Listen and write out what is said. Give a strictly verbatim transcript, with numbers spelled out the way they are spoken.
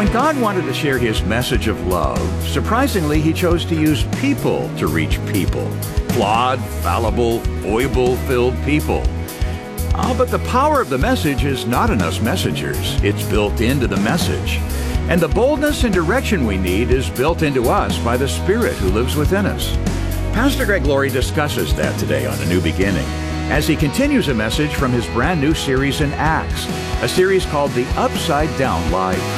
When God wanted to share his message of love, surprisingly, he chose to use people to reach people. Flawed, fallible, foible-filled people. Ah, but the power of the message is not in us messengers. It's built into the message. And the boldness and direction we need is built into us by the Spirit who lives within us. Pastor Greg Laurie discusses that today on A New Beginning, as he continues a message from his brand new series in Acts, a series called The Upside Down Life.